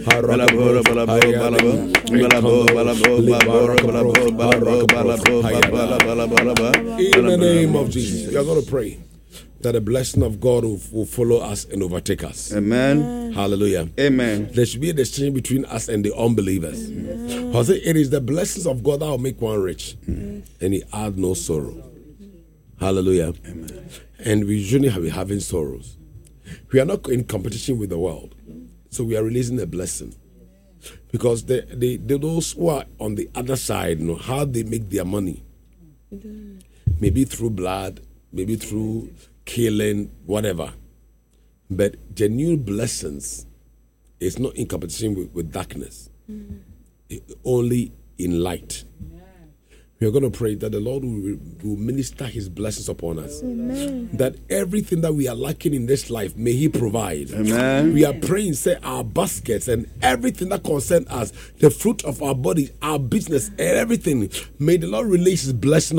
the name of Jesus, we are going to pray that the blessing of God will follow us and overtake us. Amen. Hallelujah. Amen. There should be a distinction between us and the unbelievers. Because it is the blessings of God that will make one rich, and he add no sorrow. Hallelujah. Amen. And we usually be having sorrows. We are not in competition with the world, so we are releasing a blessing. Because those who are on the other side know how they make their money. Maybe through blood, maybe through killing, whatever. But genuine blessings is not in competition with darkness. Only in light. We are going to pray that the Lord will minister his blessings upon us. Amen. That everything that we are lacking in this life, may he provide. Amen. We are praying, say our baskets and everything that concerns us, the fruit of our body, our business, and everything. May the Lord release his blessing